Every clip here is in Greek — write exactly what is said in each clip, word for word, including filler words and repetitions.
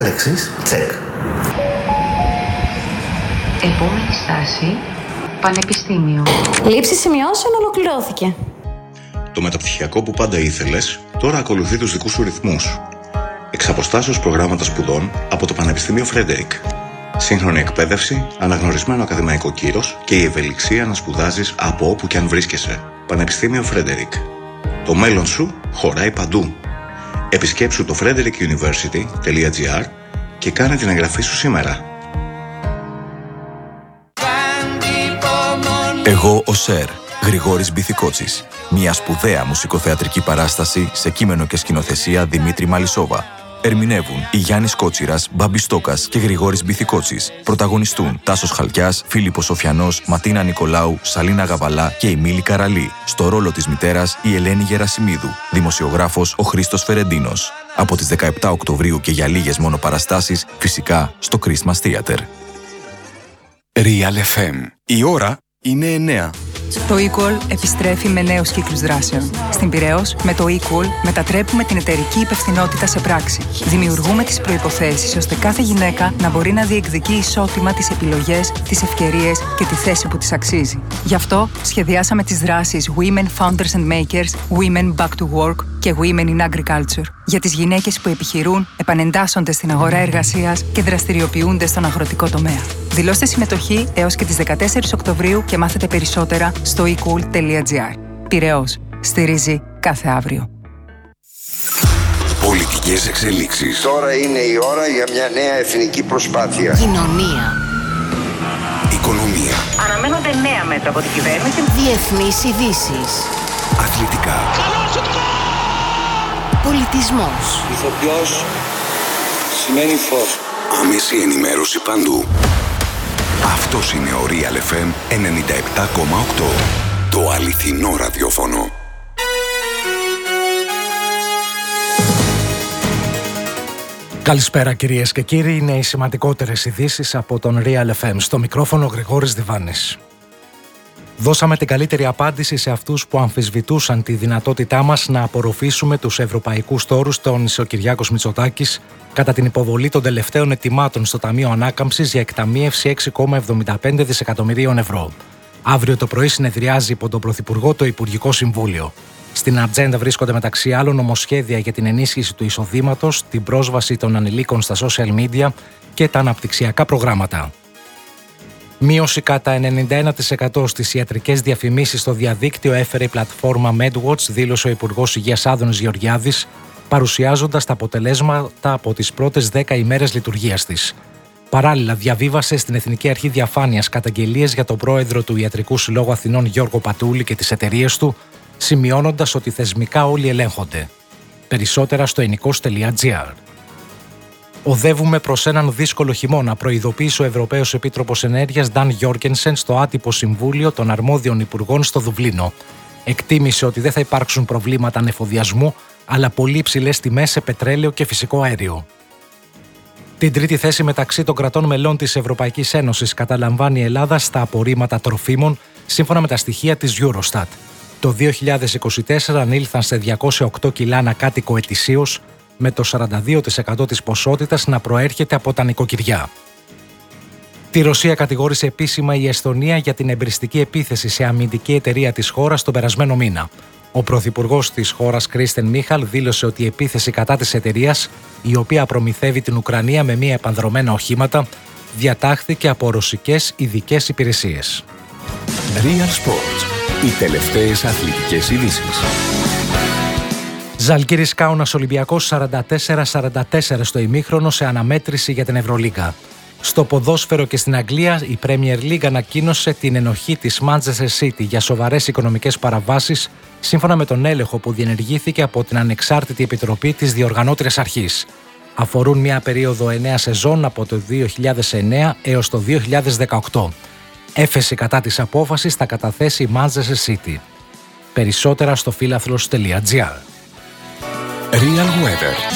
Λέξεις, τσεκ. Επόμενη στάση, πανεπιστήμιο. Λήψη σημειώσεων ολοκληρώθηκε. Το μεταπτυχιακό που πάντα ήθελες, τώρα ακολουθεί τους δικούς σου ρυθμούς. Εξ αποστάσεως προγράμματα σπουδών από το Πανεπιστήμιο Φρέντερικ. Σύγχρονη εκπαίδευση, αναγνωρισμένο ακαδημαϊκό κύρος και η ευελιξία να σπουδάζεις από όπου και αν βρίσκεσαι. Πανεπιστήμιο Φρέντερικ. Το μέλλον σου χωράει παντού. Επισκέψου το frederick university dot g r και κάνε την εγγραφή σου σήμερα. Εγώ ο Σερ, Γρηγόρης Μπιθικότσης. Μια σπουδαία μουσικοθεατρική παράσταση σε κείμενο και σκηνοθεσία Δημήτρη Μαλισσόβα. Ερμηνεύουν η Γιάννης Κότσιρας, Μπάμπης Στόκας και Γρηγόρης Μπιθικότσης. Πρωταγωνιστούν Τάσος Χαλκιάς, Φίλιππος Σοφιανός, Ματίνα Νικολάου, Σαλίνα Γαβαλά και η Μίλη Καραλή. Στο ρόλο της μητέρας η Ελένη Γερασιμίδου. Δημοσιογράφος ο Χρήστος Φερεντίνος. Από τις δεκαεπτά Οκτωβρίου και για λίγες μόνο παραστάσεις, φυσικά στο Christmas Theater. Real εφ εμ. Η ώρα είναι εννέα. Το Equal επιστρέφει με νέους κύκλους δράσεων. Στην Πειραιώς, με το Equal μετατρέπουμε την εταιρική υπευθυνότητα σε πράξη. Δημιουργούμε τις προϋποθέσεις ώστε κάθε γυναίκα να μπορεί να διεκδικεί ισότιμα τις επιλογές, τις ευκαιρίες και τη θέση που της αξίζει. Γι' αυτό σχεδιάσαμε τις δράσεις Women Founders and Makers, Women Back to Work και Women in Agriculture για τις γυναίκες που επιχειρούν, επανεντάσσονται στην αγορά εργασίας και δραστηριοποιούνται στον αγροτικό τομέα. Δηλώστε συμμετοχή έως και τις δεκατέσσερις Οκτωβρίου και μάθετε περισσότερα στο e cool dot g r. Πειραιώς. Στηρίζει κάθε αύριο. Πολιτικές εξελίξεις. Τώρα είναι η ώρα για μια νέα εθνική προσπάθεια. Κοινωνία. Οικονομία. Αναμένονται νέα μέτρα από την κυβέρνηση. Διεθνείς ειδήσεις. Αθλητικά. Πολιτισμός. Ηθοποιός σημαίνει φως. Άμεση ενημέρωση παντού. Αυτός είναι ο Real εφ εμ ενενήντα επτά κόμμα οκτώ. Το αληθινό ραδιόφωνο. Καλησπέρα κυρίες και κύριοι, είναι οι σημαντικότερες ειδήσεις από τον Real εφ εμ. Στο μικρόφωνο Γρηγόρης Διβάνης. Δώσαμε την καλύτερη απάντηση σε αυτούς που αμφισβητούσαν τη δυνατότητά μας να απορροφήσουμε τους ευρωπαϊκούς τόρους, τον ο Κυριάκος Μητσοτάκης, κατά την υποβολή των τελευταίων ετοιμάτων στο Ταμείο Ανάκαμψης για εκταμείευση έξι κόμμα εβδομήντα πέντε δισεκατομμυρίων ευρώ. Αύριο το πρωί συνεδριάζει υπό τον Πρωθυπουργό το Υπουργικό Συμβούλιο. Στην ατζέντα βρίσκονται μεταξύ άλλων νομοσχέδια για την ενίσχυση του εισοδήματος, την πρόσβαση των ανηλίκων στα social media και τα αναπτυξιακά προγράμματα. Μείωση κατά ενενήντα ένα τοις εκατό στις ιατρικές διαφημίσεις στο διαδίκτυο έφερε η πλατφόρμα MedWatch, δήλωσε ο Υπουργός Υγείας Άδωνης Γεωργιάδης, παρουσιάζοντας τα αποτελέσματα από τις πρώτες δέκα ημέρες λειτουργίας της. Παράλληλα, διαβίβασε στην Εθνική Αρχή Διαφάνειας καταγγελίες για τον πρόεδρο του Ιατρικού Συλλόγου Αθηνών Γιώργο Πατούλη και τις εταιρείες του, σημειώνοντας ότι θεσμικά όλοι ελέγχονται. Περισσότερα στο ενικός τελεία τζι άρ. Οδεύουμε προς έναν δύσκολο χειμώνα, προειδοποίησε ο Ευρωπαίος Επίτροπος Ενέργειας Νταν Γιόργκενσεν στο άτυπο συμβούλιο των αρμόδιων υπουργών στο Δουβλίνο. Εκτίμησε ότι δεν θα υπάρξουν προβλήματα ανεφοδιασμού, αλλά πολύ υψηλές τιμές σε πετρέλαιο και φυσικό αέριο. Την τρίτη θέση μεταξύ των κρατών μελών της Ευρωπαϊκής Ένωσης καταλαμβάνει η Ελλάδα στα απορρίμματα τροφίμων, σύμφωνα με τα στοιχεία της Eurostat. Το δύο χιλιάδες είκοσι τέσσερα ανήλθαν σε διακόσια οκτώ κιλά ανακάτοικο ετησίως, με το σαράντα δύο τοις εκατό της ποσότητας να προέρχεται από τα νοικοκυριά. Τη Ρωσία κατηγόρησε επίσημα η Εσθονία για την εμπριστική επίθεση σε αμυντική εταιρεία της χώρας τον περασμένο μήνα. Ο πρωθυπουργός της χώρας Κρίστεν Μίχαλ δήλωσε ότι η επίθεση κατά της εταιρείας, η οποία προμηθεύει την Ουκρανία με μη επανδρομένα οχήματα, διατάχθηκε από ρωσικές ειδικές υπηρεσίες. Real Sports. Οι τελευταίες αθλητικές ειδήσεις. Ζαλγκίρις Κάουνας Ολυμπιακός σαράντα τέσσερα σαράντα τέσσερα στο ημίχρονο σε αναμέτρηση για την Ευρωλίγκα. Στο ποδόσφαιρο και στην Αγγλία, η Premier League ανακοίνωσε την ενοχή της Manchester City για σοβαρές οικονομικές παραβάσεις, σύμφωνα με τον έλεγχο που διενεργήθηκε από την ανεξάρτητη επιτροπή της διοργανώτριας αρχής. Αφορούν μια περίοδο εννέα σεζόν από το δύο χιλιάδες εννέα έως το δύο χιλιάδες δεκαοκτώ. Έφεση κατά της απόφασης θα καταθέσει η Manchester City. Περισσότερα στο φίλαθλος τελεία τζι άρ. Real Weather.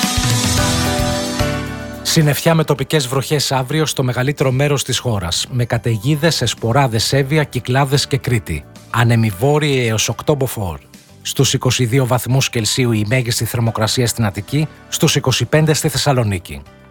Συννεφιά με τοπικές βροχές αύριο στο μεγαλύτερο μέρος της χώρας, με καταιγίδες σε σποράδες Εύβοια, Κυκλάδες και Κρήτη. Άνεμοι βόρειοι έως οκτώ μποφόρ. Στους είκοσι δύο βαθμούς Κελσίου η μέγιστη θερμοκρασία στην Αττική, στους είκοσι πέντε στη Θεσσαλονίκη.